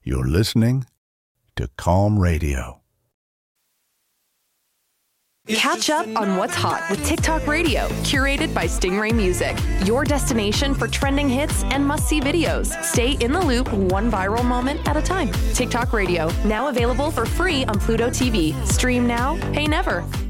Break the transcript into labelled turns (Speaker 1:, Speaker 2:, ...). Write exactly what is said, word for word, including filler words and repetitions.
Speaker 1: You're listening to Calm Radio.
Speaker 2: Catch up on what's hot with TikTok Radio, curated by Stingray Music. Your destination for trending hits and must-see videos. Stay in the loop one viral moment at a time. TikTok Radio, now available for free on Pluto T V. Stream now, pay never.